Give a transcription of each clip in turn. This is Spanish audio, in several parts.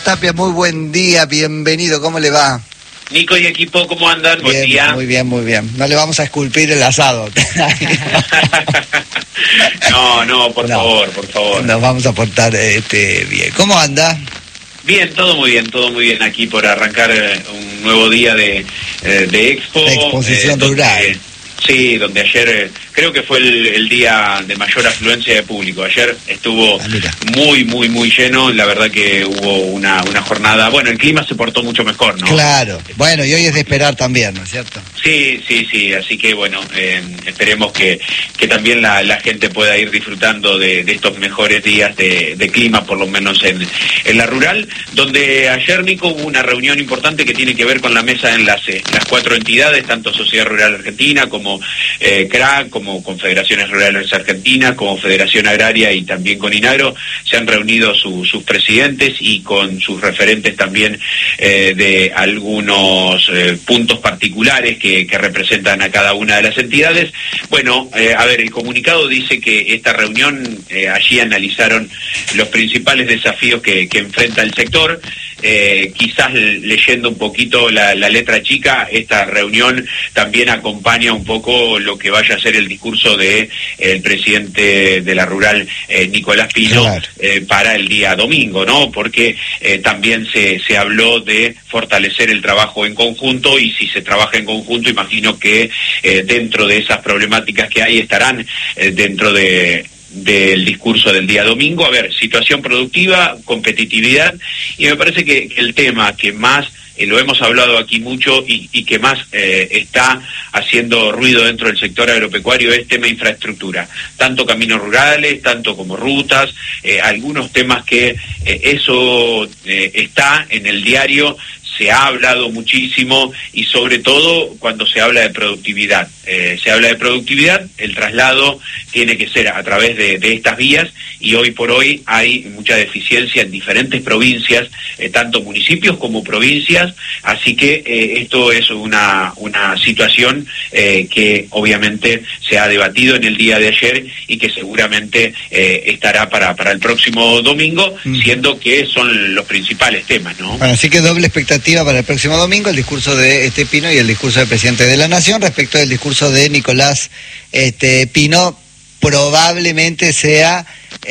Tapia, muy buen día, bienvenido, ¿cómo le va? Nico y equipo, ¿cómo andan? Bien, buen día. Muy bien, muy bien. No le vamos a esculpir el asado. No, por favor. Nos vamos a portar bien. ¿Cómo anda? Bien, todo muy bien aquí por arrancar un nuevo día de Expo. La exposición rural. Sí, donde ayer creo que fue el día de mayor afluencia de público. Ayer estuvo muy lleno. La verdad que hubo una jornada. Bueno, el clima se portó mucho mejor, ¿no? Claro. Bueno, y hoy es de esperar también, ¿no es cierto? Sí. Así que bueno, esperemos que también la gente pueda ir disfrutando de estos mejores días de clima, por lo menos en la rural, donde ayer, Nico, hubo una reunión importante que tiene que ver con la mesa de enlace. Las 4 entidades, tanto Sociedad Rural Argentina como CRAC, como Confederaciones Rurales Argentinas, como Federación Agraria y también con INAGRO, se han reunido sus presidentes y con sus referentes también de algunos puntos particulares que representan a cada una de las entidades. Bueno, el comunicado dice que esta reunión, allí analizaron los principales desafíos que enfrenta el sector. Quizás leyendo un poquito la letra chica, esta reunión también acompaña un poco lo que vaya a ser el discurso de el presidente de la rural, Nicolás Pino, claro, para el día domingo, ¿no? Porque también se habló de fortalecer el trabajo en conjunto, y si se trabaja en conjunto, imagino que dentro de esas problemáticas que hay estarán dentro del discurso del día domingo. Situación productiva, competitividad, y me parece que el tema que más lo hemos hablado aquí mucho y que más está haciendo ruido dentro del sector agropecuario es tema infraestructura, tanto caminos rurales, tanto como rutas, algunos temas que eso está en el diario. Se ha hablado muchísimo, y sobre todo cuando se habla de productividad. El traslado tiene que ser a través de estas vías, y hoy por hoy hay mucha deficiencia en diferentes provincias, tanto municipios como provincias, así que esto es una situación que obviamente se ha debatido en el día de ayer y que seguramente estará para el próximo domingo, siendo que son los principales temas, ¿no? Bueno, así que doble expectativa para el próximo domingo, el discurso de Pino y el discurso del presidente de la Nación. Respecto del discurso de Nicolás Pino, probablemente sea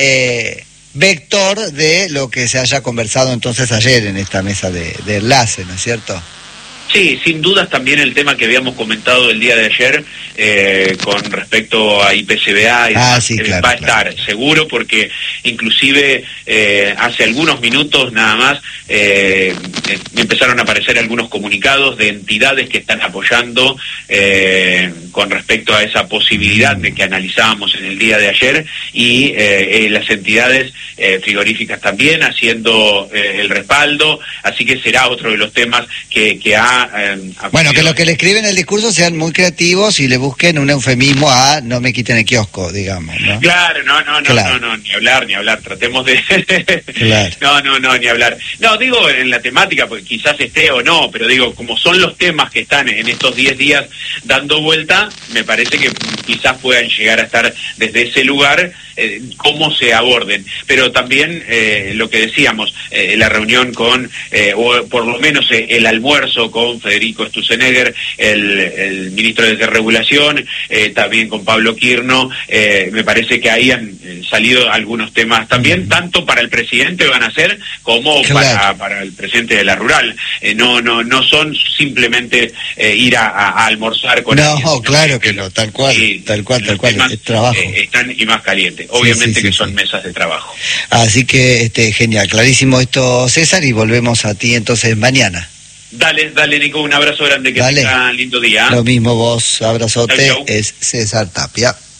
vector de lo que se haya conversado entonces ayer en esta mesa de enlace, ¿no es cierto? Sí, sin dudas también el tema que habíamos comentado el día de ayer con respecto a IPCBA y demás, va a estar seguro, porque inclusive hace algunos minutos nada más empezaron a aparecer algunos comunicados de entidades que están apoyando con respecto a esa posibilidad de que analizábamos en el día de ayer, y las entidades frigoríficas también haciendo el respaldo, así que será otro de los temas que ha bueno, que los que le escriben el discurso sean muy creativos y le busquen un eufemismo a no me quiten el kiosco, digamos, ¿no? Claro, no, ni hablar, tratemos de... Claro. No, ni hablar. No, digo en la temática, porque quizás esté o no, pero digo, como son los temas que están en estos 10 días dando vuelta, me parece que quizás puedan llegar a estar desde ese lugar, cómo se aborden. Pero también lo que decíamos, la reunión con, o por lo menos el almuerzo con Federico Sturzenegger, el ministro de Desregulación, también con Pablo Quirno, me parece que ahí han salido algunos temas también, tanto para el presidente van a ser como para el presidente de la rural. No son simplemente ir a almorzar con alguien. No, claro que no, tal cual, es trabajo. Están y más calientes, obviamente que son mesas de trabajo. Así que genial, clarísimo esto, César, y volvemos a ti entonces mañana. Dale, Nico, un abrazo grande, que tenga un lindo día. Lo mismo vos, abrazote. Chau. Es César Tapia.